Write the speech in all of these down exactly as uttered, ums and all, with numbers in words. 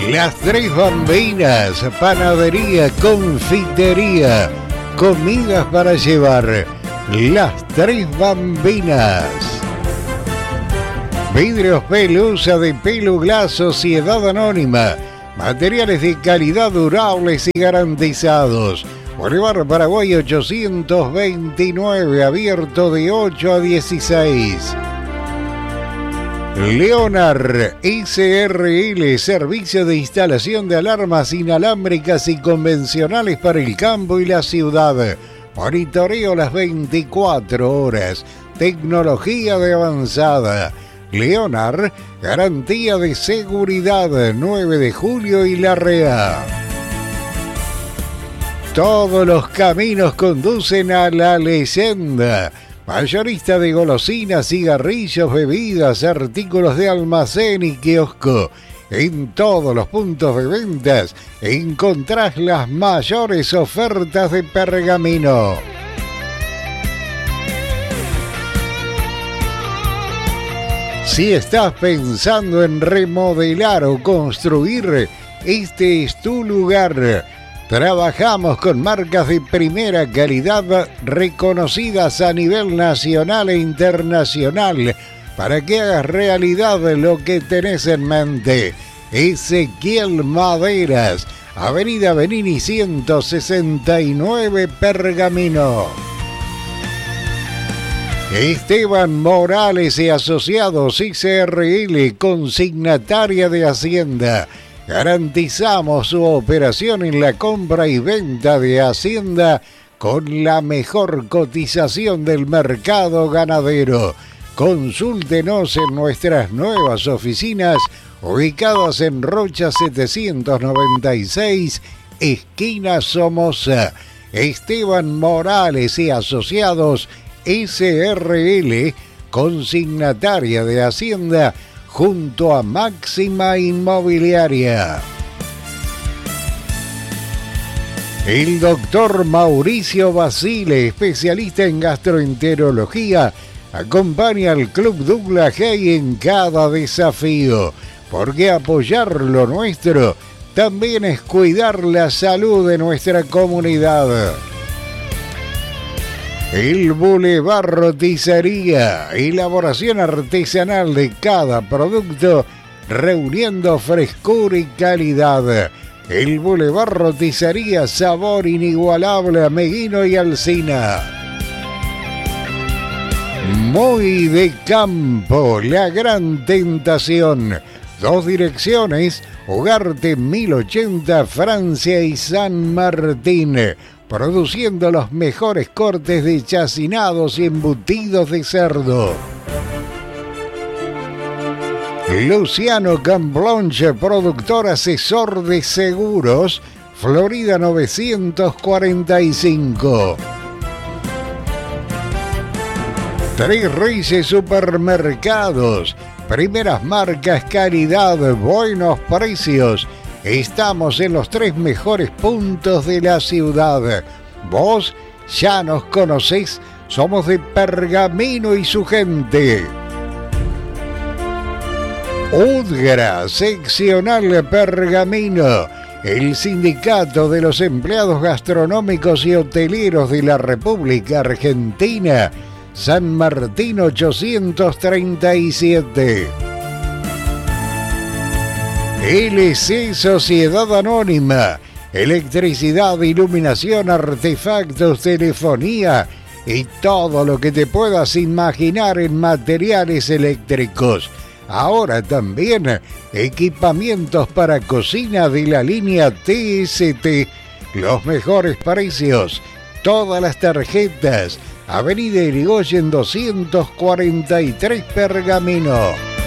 Las Tres Bambinas, panadería, confitería, comidas para llevar. Las Tres Bambinas. Vidrios Pelusa de Peluglass, Sociedad Anónima. Materiales de calidad durables y garantizados. Bolívar Paraguay ochocientos veintinueve, abierto de ocho a dieciséis. Leonard S R L, servicio de instalación de alarmas inalámbricas y convencionales para el campo y la ciudad. Monitoreo las veinticuatro horas. Tecnología de avanzada. Leonard, garantía de seguridad. nueve de julio y Larrea. Todos los caminos conducen a La Leyenda. Mayorista de golosinas, cigarrillos, bebidas, artículos de almacén y kiosco. En todos los puntos de ventas encontrás las mayores ofertas de Pergamino. Si estás pensando en remodelar o construir, este es tu lugar. Trabajamos con marcas de primera calidad reconocidas a nivel nacional e internacional para que hagas realidad lo que tenés en mente. Ezequiel Maderas, Avenida Benini ciento sesenta y nueve, Pergamino. Esteban Morales y Asociados S R L, consignataria de Hacienda. Garantizamos su operación en la compra y venta de Hacienda con la mejor cotización del mercado ganadero. Consúltenos en nuestras nuevas oficinas ubicadas en Rocha setecientos noventa y seis, esquina Somoza. Esteban Morales y Asociados S R L, consignataria de Hacienda, junto a Máxima Inmobiliaria. El doctor Mauricio Basile, especialista en gastroenterología, acompaña al Club Douglas Hay en cada desafío, porque apoyar lo nuestro también es cuidar la salud de nuestra comunidad. El Boulevard Roticería, elaboración artesanal de cada producto, reuniendo frescura y calidad. El Boulevard Roticería, sabor inigualable a Meguino y Alsina. Muy de campo, La Gran Tentación. Dos direcciones, Ugarte mil ochenta, Francia y San Martín. Produciendo los mejores cortes de chacinados y embutidos de cerdo. Luciano Camblonche, productor asesor de seguros, Florida novecientos cuarenta y cinco. Tres Reyes Supermercados, primeras marcas, calidad, buenos precios. Estamos en los tres mejores puntos de la ciudad. Vos ya nos conocés, somos de Pergamino y su gente. UDGRA, seccional Pergamino, el sindicato de los empleados gastronómicos y hoteleros de la República Argentina, San Martín ochocientos treinta y siete. L C Sociedad Anónima, electricidad, iluminación, artefactos, telefonía y todo lo que te puedas imaginar en materiales eléctricos. Ahora también equipamientos para cocina de la línea T S T. Los mejores precios, todas las tarjetas. Avenida Irigoyen doscientos cuarenta y tres, Pergamino.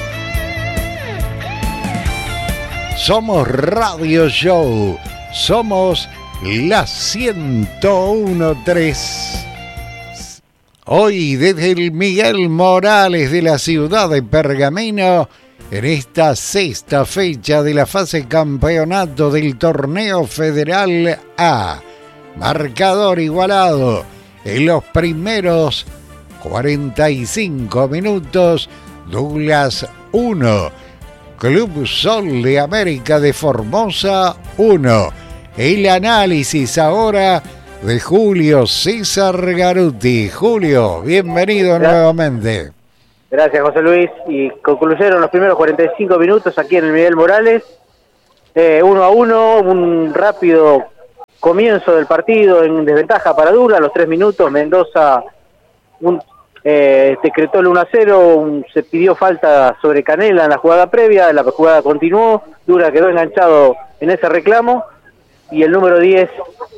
Somos Radio Show, somos la ciento uno punto tres. Hoy desde el Miguel Morales de la ciudad de Pergamino, en esta sexta fecha de la fase campeonato del Torneo Federal A. Marcador igualado en los primeros cuarenta y cinco minutos, Douglas uno, Club Sol de América de Formosa uno. El análisis ahora de Julio César Garuti. Julio, bienvenido Gracias. nuevamente. Gracias, José Luis. Y concluyeron los primeros cuarenta y cinco minutos aquí en el Miguel Morales. Eh, uno a uno, un rápido comienzo del partido en desventaja para Douglas. A los tres minutos, Mendoza un, eh, decretó el uno a cero. Un, se pidió falta sobre Canela en la jugada previa. La jugada continuó. Douglas quedó enganchado en ese reclamo. Y el número diez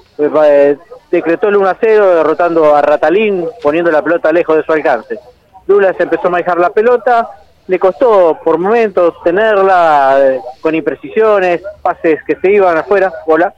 eh, decretó el uno a cero, derrotando a Ratalín, poniendo la pelota lejos de su alcance. Douglas empezó a manejar la pelota, le costó por momentos tenerla eh, con imprecisiones, pases que se iban afuera. Hola.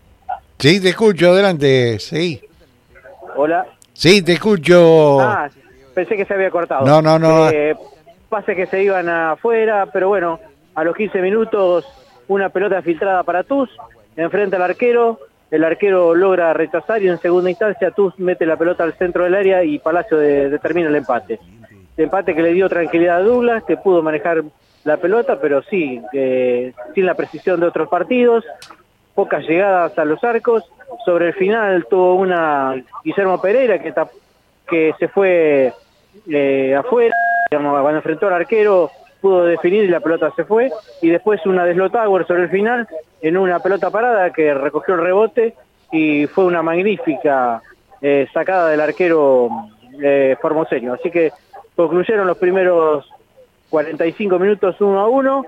Sí, te escucho, adelante, sí. Hola. Sí, te escucho. Ah, pensé que se había cortado. No, no, no. Eh, pases que se iban afuera, pero bueno, a los quince minutos una pelota filtrada para Tuz, enfrente al arquero. El arquero logra rechazar y en segunda instancia Tuz mete la pelota al centro del área y Palacio de, determina el empate. El empate que le dio tranquilidad a Douglas, que pudo manejar la pelota, pero sí, eh, sin la precisión de otros partidos, pocas llegadas a los arcos. Sobre el final tuvo una Guillermo Pereira que, tap, que se fue eh, afuera, digamos, cuando enfrentó al arquero pudo definir y la pelota se fue, y después una de Slotauer sobre el final en una pelota parada que recogió el rebote y fue una magnífica eh, sacada del arquero eh, formoseño. Así que concluyeron los primeros cuarenta y cinco minutos uno a uno.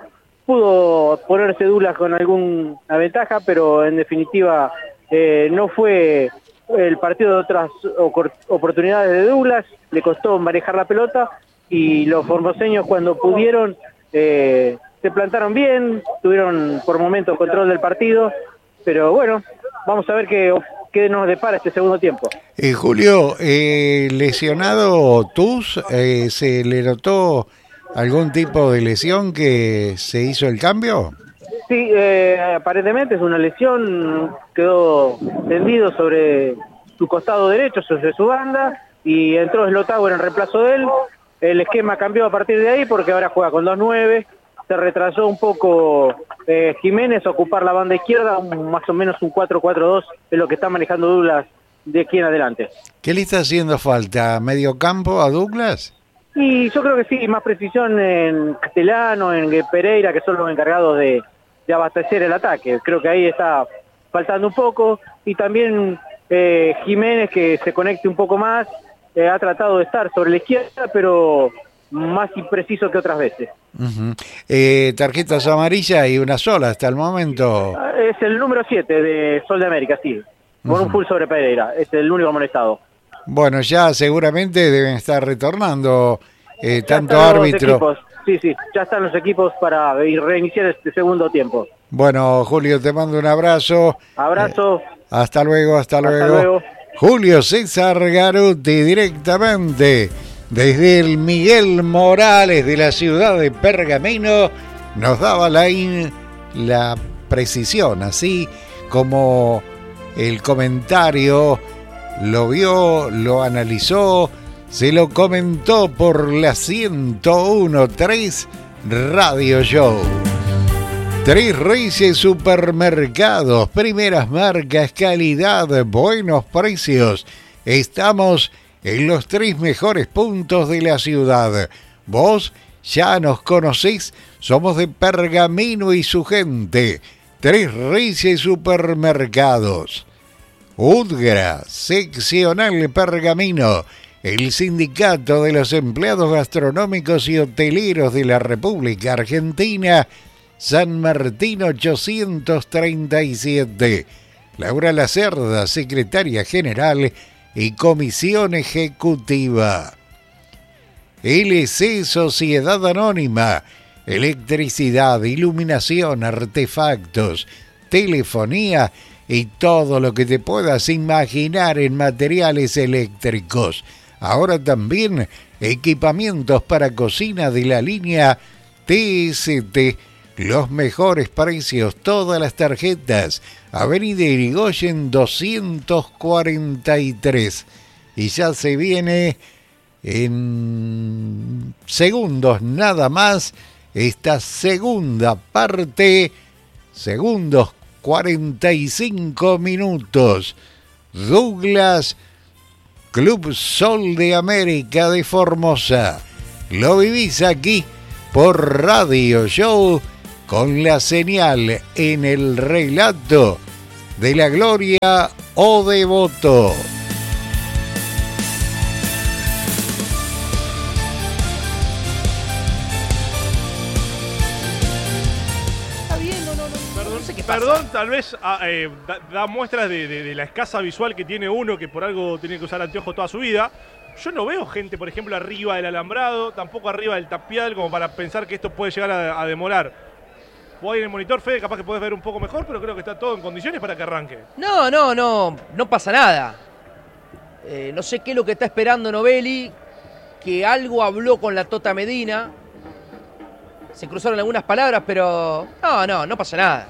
Pudo ponerse Douglas con alguna ventaja, pero en definitiva eh, no fue el partido de otras oportunidades de Douglas. Le costó manejar la pelota y los formoseños cuando pudieron eh, se plantaron bien, tuvieron por momentos control del partido, pero bueno, vamos a ver qué, qué nos depara este segundo tiempo. Eh, Julio, eh, lesionado Tuz, eh, ¿se le notó algún tipo de lesión que se hizo el cambio? Sí, eh, aparentemente es una lesión, quedó tendido sobre su costado derecho, sobre su banda, y entró Slotauer en reemplazo de él. El esquema cambió a partir de ahí porque ahora juega con dos nueve, se retrasó un poco eh, Jiménez a ocupar la banda izquierda, un, más o menos un cuatro cuatro dos es lo que está manejando Douglas de aquí en adelante. ¿Qué le está haciendo falta? ¿Medio campo a Douglas? Y yo creo que sí, más precisión en Castellano, en Pereira, que son los encargados de, de abastecer el ataque. Creo que ahí está faltando un poco, y también eh, Jiménez, que se conecte un poco más. Eh, ha tratado de estar sobre la izquierda, pero más impreciso que otras veces. Uh-huh. eh, tarjetas amarillas y una sola hasta el momento. Es el número siete de Sol de América, sí, con uh-huh. un full sobre Pereira, es el único amonestado. Bueno, ya seguramente deben estar retornando eh, tanto árbitro. Sí, sí, ya están los equipos para reiniciar este segundo tiempo. Bueno, Julio, te mando un abrazo. Abrazo. Eh, hasta luego, hasta, hasta luego. luego. Julio César Garuti, directamente desde el Miguel Morales de la ciudad de Pergamino, nos daba la, in, la precisión, así como el comentario lo vio, lo analizó, se lo comentó por la ciento uno punto tres Radio Show. Tres Reyes Supermercados, primeras marcas, calidad, buenos precios. Estamos en los tres mejores puntos de la ciudad. Vos ya nos conocés, somos de Pergamino y su gente. Tres Reyes Supermercados. UDGRA, seccional Pergamino, el Sindicato de los Empleados Gastronómicos y Hoteleros de la República Argentina, San Martín ochocientos treinta y siete. Laura Lacerda, secretaria general y comisión ejecutiva. L C Sociedad Anónima, electricidad, iluminación, artefactos, telefonía y todo lo que te puedas imaginar en materiales eléctricos. Ahora también equipamientos para cocina de la línea T S T. Los mejores precios, todas las tarjetas. Avenida Irigoyen doscientos cuarenta y tres. Y ya se viene en segundos nada más esta segunda parte, segundos cuarenta y cinco minutos. Douglas, Club Sol de América de Formosa. Lo vivís aquí por Radio Show con la señal en el relato de la gloria o devoto. Perdón, tal vez eh, da, da muestras de, de, de la escasa visual que tiene uno, que por algo tiene que usar anteojos toda su vida. Yo no veo gente, por ejemplo, arriba del alambrado, tampoco arriba del tapial, como para pensar que esto puede llegar a, a demorar. Vos ahí en el monitor, Fede, capaz que podés ver un poco mejor, pero creo que está todo en condiciones para que arranque. No, no, no, no pasa nada. Eh, no sé qué es lo que está esperando Novelli, que algo habló con la Tota Medina. Se cruzaron algunas palabras, pero no, no, no pasa nada.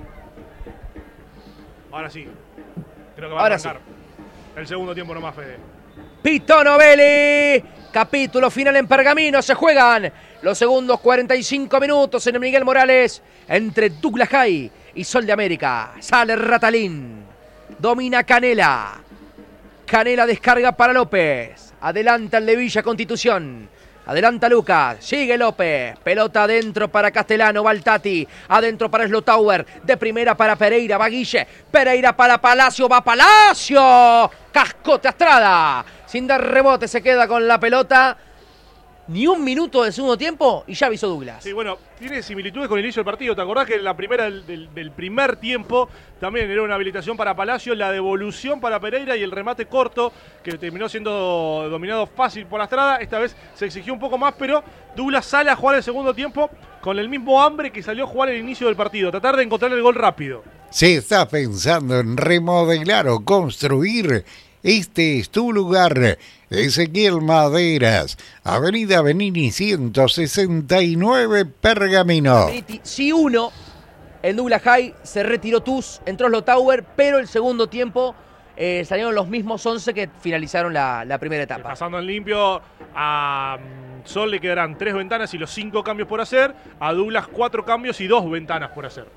Ahora sí. Creo que va Ahora a arrancar. Sí. El segundo tiempo nomás, Fede. Pito Novelli. Capítulo final en Pergamino. Se juegan los segundos cuarenta y cinco minutos en el Miguel Morales entre Douglas High y Sol de América. Sale Ratalín. Domina Canela. Canela descarga para López. Adelanta el de Villa Constitución. Adelanta Lucas, sigue López, pelota adentro para Castellano, Baltati, adentro para Slotauer, de primera para Pereira, va Guille, Pereira para Palacio, va Palacio, cascote a Estrada, sin dar rebote se queda con la pelota, ni un minuto de segundo tiempo y ya avisó Douglas. Sí, bueno, tiene similitudes con el inicio del partido. ¿Te acordás que en la primera del, del, del primer tiempo también era una habilitación para Palacio, la devolución para Pereira y el remate corto que terminó siendo dominado fácil por la Estrada? Esta vez se exigió un poco más, pero Douglas sale a jugar el segundo tiempo con el mismo hambre que salió a jugar el inicio del partido, tratar de encontrar el gol rápido. Si estás pensando en remodelar o construir, este es tu lugar. Ezequiel Maderas, Avenida Benini ciento sesenta y nueve, Pergamino. Si uno, en Douglas High se retiró Tus, entró Slotauer, pero el segundo tiempo eh, salieron los mismos once que finalizaron la, la primera etapa. Pasando en limpio, a Sol le quedarán tres ventanas y los cinco cambios por hacer, a Douglas cuatro cambios y dos ventanas por hacer.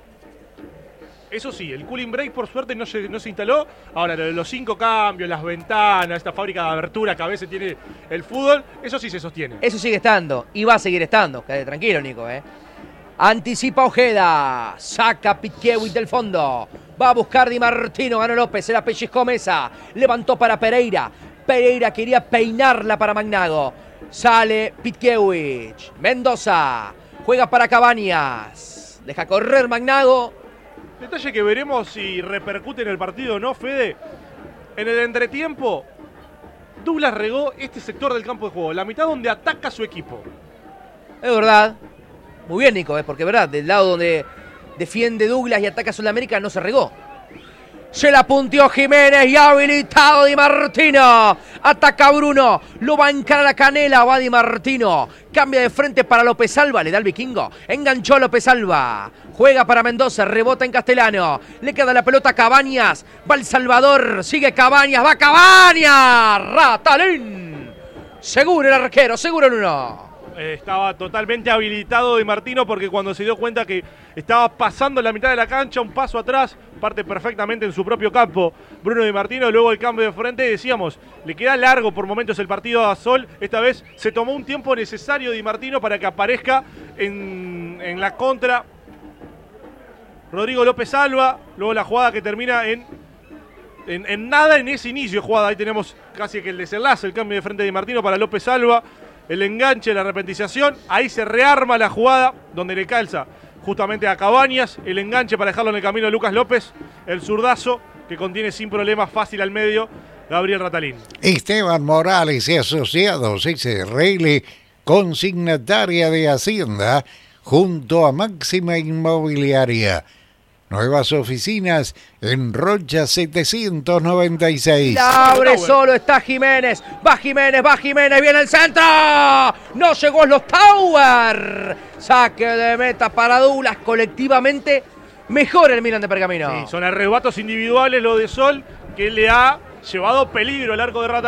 Eso sí, el cooling break por suerte no se, no se instaló. Ahora, los cinco cambios, las ventanas, esta fábrica de abertura que a veces tiene el fútbol, eso sí se sostiene. Eso sigue estando y va a seguir estando. Quédate tranquilo, Nico, ¿eh? Anticipa Ojeda, saca Pitkiewicz del fondo. Va a buscar Di Martino, ganó López, se la pellizcó Mesa. Levantó para Pereira. Pereira quería peinarla para Magnago. Sale Pitkiewicz. Mendoza, juega para Cabañas. Deja correr Magnago. Detalle que veremos si repercute en el partido o no, Fede. En el entretiempo, Douglas regó este sector del campo de juego, la mitad donde ataca su equipo. Es verdad. Muy bien, Nico, ¿eh? Porque es verdad, del lado donde defiende Douglas y ataca Sol de América no se regó. Se la punteó Jiménez y habilitado Di Martino. Ataca Bruno. Lo va a encarar a Canela. Va Di Martino. Cambia de frente para López Alba. Le da el vikingo. Enganchó a López Alba. Juega para Mendoza. Rebota en Castellano. Le queda la pelota a Cabañas. Va El Salvador. Sigue Cabañas. Va Cabañas. Ratalín. Seguro el arquero. Seguro el uno. Estaba totalmente habilitado Di Martino porque cuando se dio cuenta que estaba pasando la mitad de la cancha, un paso atrás, parte perfectamente en su propio campo Bruno Di Martino. Luego el cambio de frente, decíamos, le queda largo por momentos el partido a Sol. Esta vez se tomó un tiempo necesario Di Martino para que aparezca en, en la contra Rodrigo López Alba. Luego la jugada que termina en, en, en nada en ese inicio de jugada. Ahí tenemos casi que el desenlace, el cambio de frente de Di Martino para López Alba. El enganche, la repetización, ahí se rearma la jugada donde le calza justamente a Cabañas, el enganche para dejarlo en el camino de Lucas López, el zurdazo que contiene sin problemas fácil al medio Gabriel Ratalín. Esteban Morales y Asociados S R L, consignataria de Hacienda, junto a Máxima Inmobiliaria. Nuevas oficinas en Rocha setecientos noventa y seis. La abre solo, está Jiménez. Va Jiménez, va Jiménez, viene el centro. No llegó Slotauer. Saque de meta para Douglas. Colectivamente mejor el Milan de Pergamino. Sí, son arrebatos individuales lo de Sol que le ha llevado peligro al arco de Ratalín.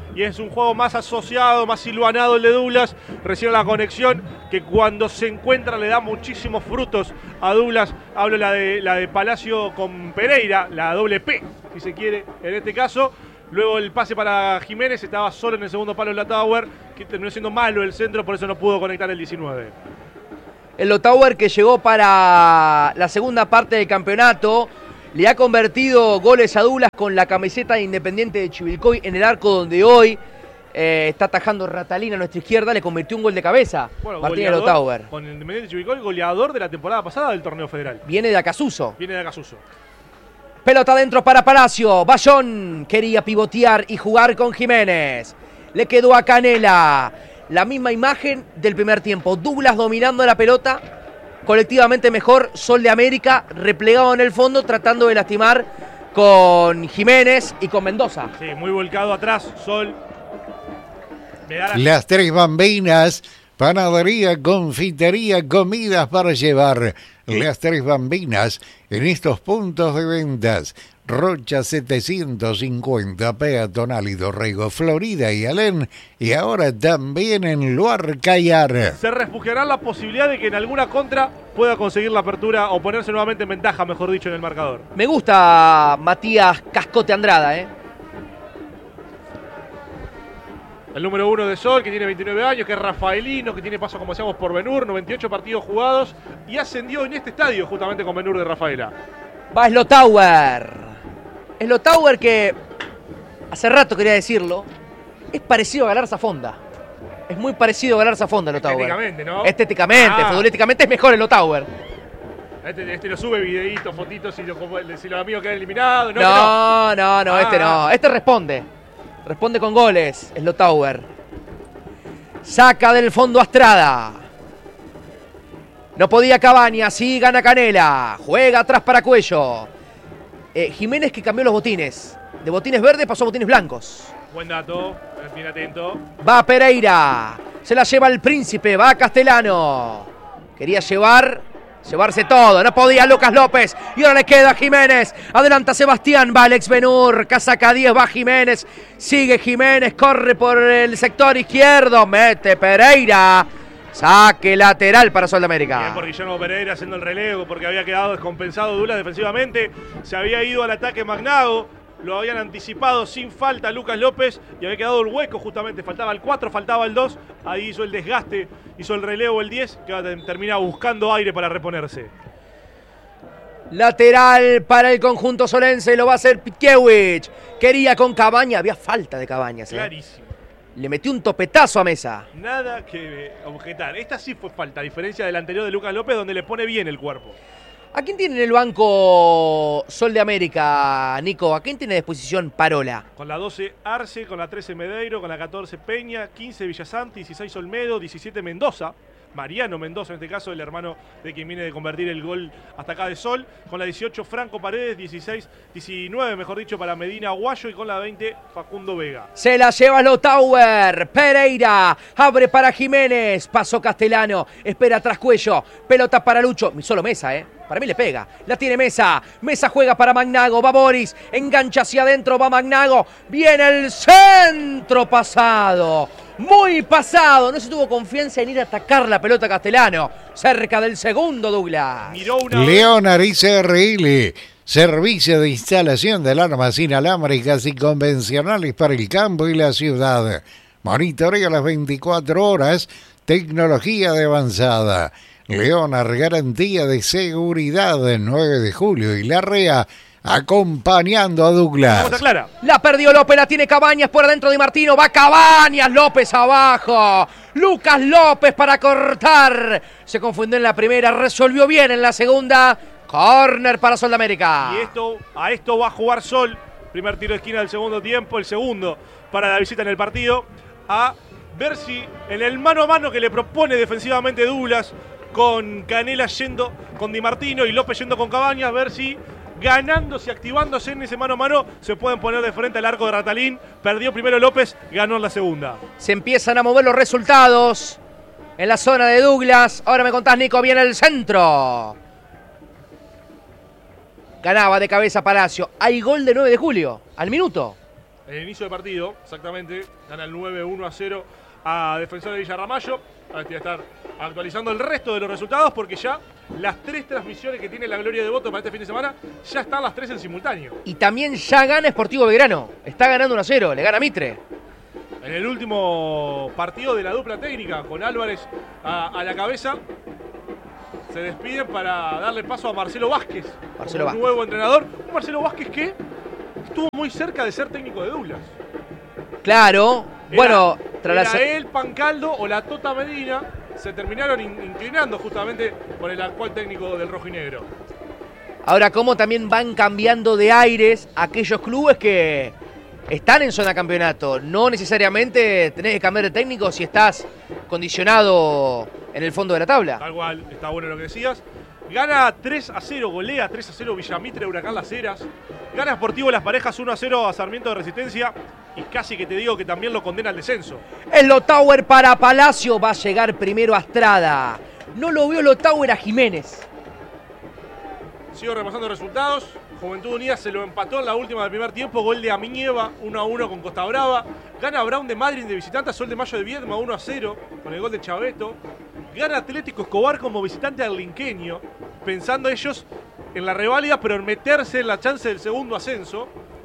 y es un juego más asociado, más silvanado el de Douglas. Recién la conexión que cuando se encuentra le da muchísimos frutos a Douglas. Hablo la de, la de Palacio con Pereira, la doble P, si se quiere, en este caso. Luego el pase para Jiménez, estaba solo en el segundo palo de la Tower, que terminó siendo malo el centro, por eso no pudo conectar el diecinueve. El Lotauer, que llegó para la segunda parte del campeonato, le ha convertido goles a Douglas con la camiseta de Independiente de Chivilcoy en el arco donde hoy eh, está atajando Ratalín a nuestra izquierda, le convirtió un gol de cabeza. Bueno, Martínez Lotauer. Con el Independiente de Chivilcoy, goleador de la temporada pasada del torneo federal. Viene de Acasuso. Viene de Acasuso. Pelota adentro para Palacio. Bayón quería pivotear y jugar con Jiménez. Le quedó a Canela. La misma imagen del primer tiempo. Douglas dominando la pelota. Colectivamente mejor. Sol de América replegado en el fondo tratando de lastimar con Jiménez y con Mendoza. Sí, muy volcado atrás. Sol. La... Las Tres Bambinas. Panadería, confitería, comidas para llevar. Las Tres Bambinas en estos puntos de ventas. Rocha setecientos cincuenta, Peatonal y Dorrego, Florida y Alén. Y ahora también en Luarcayar. Se refugiará la posibilidad de que en alguna contra pueda conseguir la apertura o ponerse nuevamente en ventaja, mejor dicho, en el marcador. Me gusta Matías Cascote Andrada, ¿eh? El número uno de Sol, que tiene veintinueve años, que es rafaelino, que tiene paso, como decíamos, por Benur, noventa y ocho partidos jugados, y ascendió en este estadio justamente con Benur de Rafaela. Va Slotauer. Slotauer que, hace rato quería decirlo, es parecido a Galarza Fonda. Es muy parecido a Galarza Fonda, Slotauer. Estéticamente, ¿no? Estéticamente, ah. futbolísticamente es mejor Slotauer. Este, este lo sube videitos, fotitos, si, lo, si los amigos quedan eliminados. No, no, no, no, ah. este no. Este responde. Responde con goles, Slotauer. Saca del fondo Astrada. No podía Cabañas, sí gana Canela. Juega atrás para Cuello. Eh, Jiménez que cambió los botines. De botines verdes pasó a botines blancos. Buen dato, bien atento. Va Pereira. Se la lleva el Príncipe, va Castellano. Quería llevar... Llevarse todo, no podía Lucas López. Y ahora le queda a Jiménez. Adelanta Sebastián, va Alex Benur. Casaca diez, va Jiménez. Sigue Jiménez, corre por el sector izquierdo. Mete Pereira. Saque lateral para Sol de América. Bien por Guillermo Pereira haciendo el relevo porque había quedado descompensado Douglas defensivamente. Se había ido al ataque Magnago. Lo habían anticipado sin falta Lucas López y había quedado el hueco justamente. Faltaba el cuatro, faltaba el dos. Ahí hizo el desgaste, hizo el relevo el diez, que termina buscando aire para reponerse. Lateral para el conjunto solense, lo va a hacer Pitkiewicz. Quería con Cabañas, había falta de Cabañas. ¿eh? Clarísimo. Le metió un topetazo a Mesa. Nada que objetar. Esta sí fue falta, a diferencia del anterior de Lucas López, donde le pone bien el cuerpo. ¿A quién tiene en el banco Sol de América, Nico? ¿A quién tiene a disposición Parola? Con la doce Arce, con la trece Medeiro, con la catorce Peña, quince Villasanti, dieciséis Olmedo, diecisiete Mendoza. Mariano Mendoza, en este caso, el hermano de quien viene de convertir el gol hasta acá de Sol. Con la dieciocho Franco Paredes, dieciséis, diecinueve, mejor dicho, para Medina Aguayo. Y con la veinte Facundo Vega. Se la lleva Slotauer. Pereira abre para Jiménez. Pasó Castellano. Espera atrás Cuello. Pelota para Lucho. Solo Mesa, ¿eh? Para mí le pega. La tiene Mesa. Mesa juega para Magnago. Va Boris. Engancha hacia adentro. Va Magnago. Viene el centro pasado. Muy pasado. No se tuvo confianza en ir a atacar la pelota Castellano. Cerca del segundo Douglas. Miró una Leonard I C R L. Servicio de instalación de alarmas inalámbricas y convencionales para el campo y la ciudad. Monitoreo las veinticuatro horas. Tecnología de avanzada. Leonard, garantía de seguridad, nueve de julio y Larrea acompañando a Douglas. La perdió López, la tiene Cabañas por adentro de Martino, va Cabañas, López abajo. Lucas López para cortar. Se confundió en la primera, resolvió bien en la segunda. Córner para Sol de América. Y esto, a esto va a jugar Sol. Primer tiro de esquina del segundo tiempo, el segundo para la visita en el partido. A ver si en el mano a mano que le propone defensivamente Douglas, con Canela yendo con Di Martino y López yendo con Cabañas, ver si ganándose, activándose en ese mano a mano, se pueden poner de frente al arco de Ratalín. Perdió primero López, ganó en la segunda. Se empiezan a mover los resultados en la zona de Douglas. Ahora me contás, Nico, viene el centro. Ganaba de cabeza Palacio. Hay gol de nueve de julio, al minuto. en el inicio del partido, exactamente, gana el nueve uno a cero a Defensor de Villarramayo. Ahora voy a estar actualizando el resto de los resultados porque ya las tres transmisiones que tiene la Gloria de Voto para este fin de semana ya están las tres en simultáneo. Y también ya gana Sportivo Belgrano. Está ganando uno a cero, le gana a Mitre. En el último partido de la dupla técnica con Álvarez a, a la cabeza, se despiden para darle paso a Marcelo Vázquez, Marcelo como Vázquez. nuevo entrenador. Un Marcelo Vázquez que estuvo muy cerca de ser técnico de Douglas. Claro, Era, bueno, tras era la... él, Pancaldo o la Tota Medina, se terminaron in- inclinando justamente por el actual técnico del rojo y negro. Ahora, cómo también van cambiando de aires aquellos clubes que están en zona campeonato. No necesariamente tenés que cambiar de técnico si estás condicionado en el fondo de la tabla. Tal cual, está bueno lo que decías. Gana tres a cero, golea tres a cero Villamitre, Huracán Las Heras. Gana Sportivo Las Parejas uno a cero a Sarmiento de Resistencia. Y casi que te digo que también lo condena al descenso. El Lotower para Palacio, va a llegar primero a Estrada. No lo vio Lotower a Jiménez. Sigo repasando resultados. Juventud Unida se lo empató en la última del primer tiempo. Gol de Amiñeva, uno a uno con Costa Brava. Gana Brown de Madrid de visitante a Sol de Mayo de Viedma, uno a cero con el gol de Chaveto. Gana Atlético Escobar como visitante al Linqueño, pensando ellos en la reválida, pero en meterse en la chance del segundo ascenso.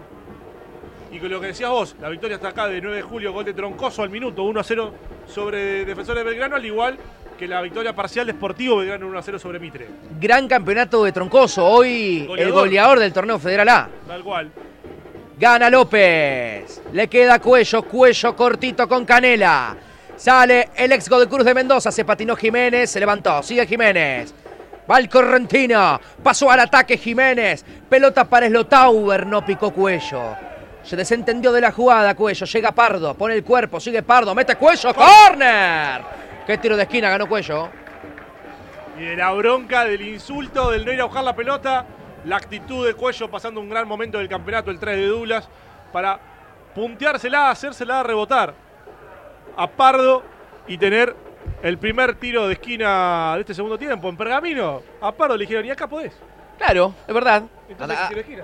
Y con lo que decías vos, la victoria está acá de nueve de julio, gol de Troncoso al minuto, uno a cero sobre Defensores de Belgrano, al igual que la victoria parcial de Sportivo Belgrano uno a cero sobre Mitre. Gran campeonato de Troncoso, hoy Goleador. el goleador del torneo Federal A. Tal cual. Gana López, le queda Cuello, Cuello cortito con Canela. Sale el ex de Cruz de Mendoza, se patinó Jiménez, se levantó, sigue Jiménez. Va el Correntino, pasó al ataque Jiménez, pelota para Slotauer, no picó Cuello. Se desentendió de la jugada Cuello, llega Pardo, pone el cuerpo, sigue Pardo, mete Cuello, ¡córner! Qué tiro de esquina ganó Cuello. Y de la bronca, del insulto, del no ir a buscar la pelota, la actitud de Cuello pasando un gran momento del campeonato, el tres de Douglas, para punteársela, hacérsela rebotar a Pardo y tener el primer tiro de esquina de este segundo tiempo. En Pergamino, a Pardo le dijeron, y acá podés. Claro, es verdad. Entonces, Anda, ¿qué tiro de esquina?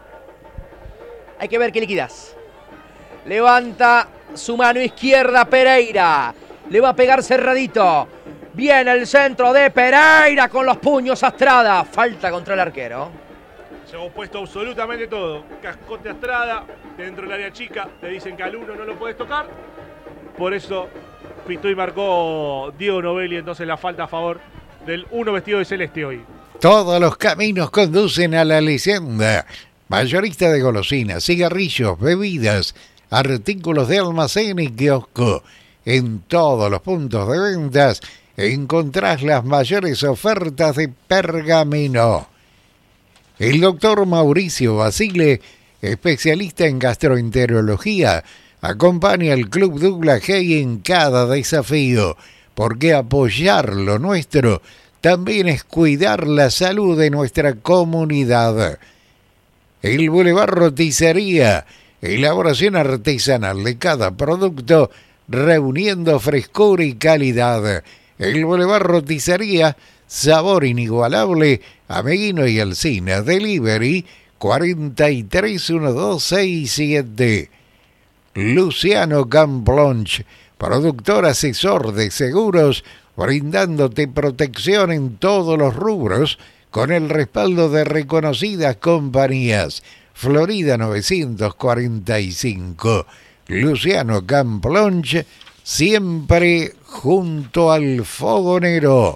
hay que ver qué liquidas. Levanta su mano izquierda Pereira. Le va a pegar cerradito. Viene el centro de Pereira con los puños a Estrada. Falta contra el arquero. Llegó puesto absolutamente todo. Cascote a Estrada, dentro del área chica, te dicen que al uno no lo puedes tocar. Por eso pitó y marcó Diego Novelli entonces la falta a favor del uno vestido de celeste hoy. Todos los caminos conducen a la leyenda. Mayorista de golosinas, cigarrillos, bebidas, artículos de almacén y kiosco. En todos los puntos de ventas encontrás las mayores ofertas de Pergamino. El doctor Mauricio Basile, especialista en gastroenterología, acompaña al Club Douglas Hay en cada desafío, porque apoyar lo nuestro también es cuidar la salud de nuestra comunidad. El Boulevard Roticería, elaboración artesanal de cada producto, reuniendo frescura y calidad. El Boulevard Roticería, sabor inigualable, a Meguino y Alsina, delivery cuatro tres uno dos seis siete. Luciano Camplonch, productor asesor de seguros, brindándote protección en todos los rubros, con el respaldo de reconocidas compañías. Florida novecientos cuarenta y cinco. Luciano Camplonch, siempre junto al fogonero.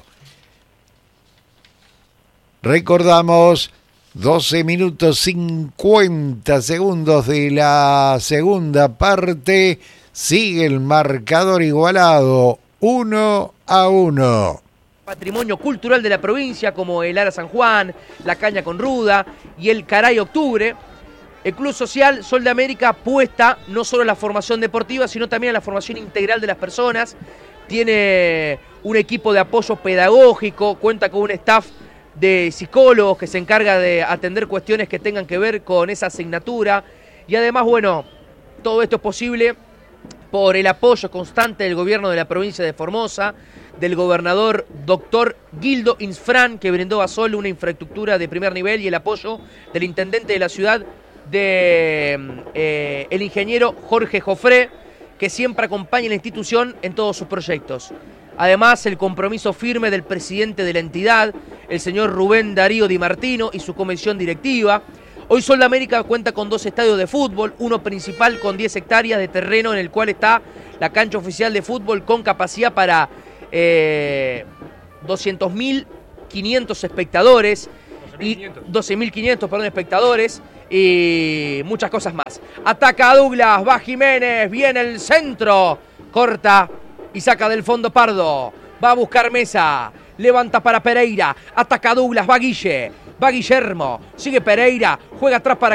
Recordamos, doce minutos cincuenta segundos de la segunda parte. Sigue el marcador igualado, uno a uno. Patrimonio cultural de la provincia como el Ara San Juan, la Caña con Ruda y el Caray Octubre. El Club Social Sol de América apuesta no solo a la formación deportiva, sino también a la formación integral de las personas. Tiene un equipo de apoyo pedagógico, cuenta con un staff de psicólogos que se encarga de atender cuestiones que tengan que ver con esa asignatura. Y además, bueno, todo esto es posible por el apoyo constante del gobierno de la provincia de Formosa, del gobernador doctor Gildo Insfrán, que brindó a Sol una infraestructura de primer nivel, y el apoyo del intendente de la ciudad, de eh, el ingeniero Jorge Jofré, que siempre acompaña a la institución en todos sus proyectos. Además, el compromiso firme del presidente de la entidad, el señor Rubén Darío Di Martino, y su comisión directiva. Hoy Sol de América cuenta con dos estadios de fútbol, uno principal con diez hectáreas de terreno en el cual está la cancha oficial de fútbol con capacidad para eh, doscientos mil quinientos espectadores, y doce mil quinientos, perdón, espectadores y muchas cosas más. Ataca Douglas, va Jiménez, viene el centro, corta y saca del fondo Pardo, va a buscar Mesa, levanta para Pereira, ataca Douglas, va Guille, va Guillermo, sigue Pereira, juega atrás para